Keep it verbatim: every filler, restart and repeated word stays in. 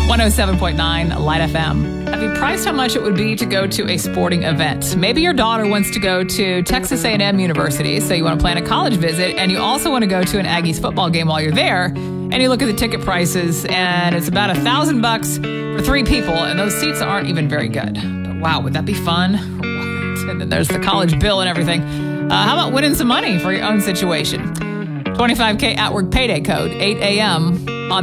one oh seven point nine Light F M. Have you priced how much it would be to go to a sporting event? Maybe your daughter wants to go to Texas A and M University, so you want to plan a college visit, and you also want to go to an Aggies football game while you're there, and you look at the ticket prices, and it's about a thousand bucks for three people, and those seats aren't even very good. But wow, would that be fun? And then there's the college bill and everything. Uh, how about winning some money for your own situation? twenty-five K at work payday code, eight a.m.